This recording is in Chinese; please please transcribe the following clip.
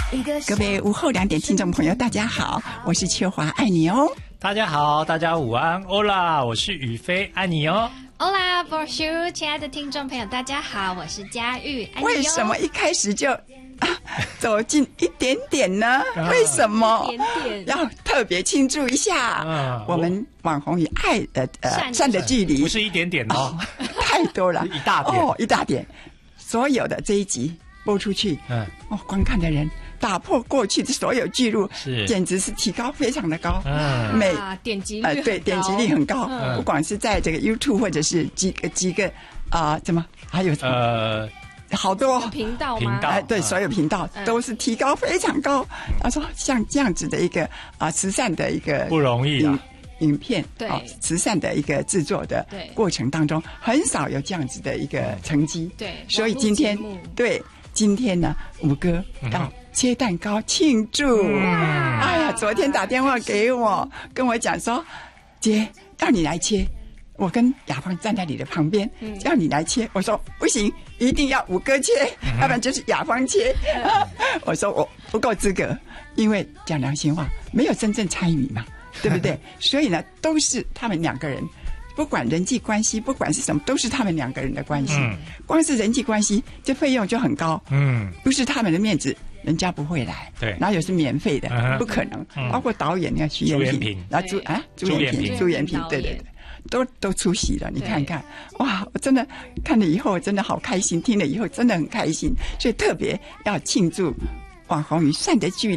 各位午后2点听众朋友大家好，我是秋华，爱你哦。 大家好，大家午安，欧啦，我是宇飞，爱你哦。 Hola Bonjour， 亲爱的听众朋友大家好，我是佳玉，爱你哦。 为什么一开始就走近一点点呢？为什么一点点要特别庆祝一下我们网红与爱的善的距离？ 不是一点点哦， 太多了， 一大点一大点。所有的这一集播出去，观看的人打破过去的所有记录，简直是提高非常的高， 点击率对，点击率很高，不管是在这个 YouTube 或者是几个怎么还有好多频道吗？ 对，所有频道都是提高非常高。他说像这样子的一个慈善的一个不容易啊。 影片对慈善的一个制作的过程当中，很少有这样子的一个成绩。 对， 所以今天呢，五哥要切蛋糕庆祝。哎呀，昨天打电话给我，跟我讲说，姐，要你来切。我跟雅芳站在你的旁边，要你来切。我说不行，一定要五哥切，要不然就是雅芳切。我说我不够资格，因为讲良心话，没有真正参与嘛。对不对？所以呢，都是他们两个人，不管人际关系，不管是什么，都是他们两个人的关系。光是人际关系，这费用就很高。不是他们的面子，人家不会来。 对， 哪有是免费的？不可能。包括导演，你看徐延平，然后朱延平，对，都出席了。你看看，哇，我真的看了以后真的好开心，听了以后真的很开心，所以特别要庆祝网红与善的距离。